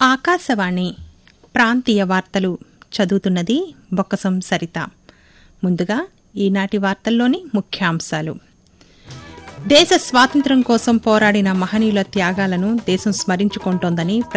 ఆకాశవాణి ప్రాంతీయ వార్తలు చదువుతున్నది బొక్కసం సరిత. ముందుగా ఈనాటి వార్తల్లోని ముఖ్యాంశాలు. దేశ స్వాతంత్ర్యం కోసం పోరాడిన మహనీయుల త్యాగాలను దేశం స్మరించుకుంటోందని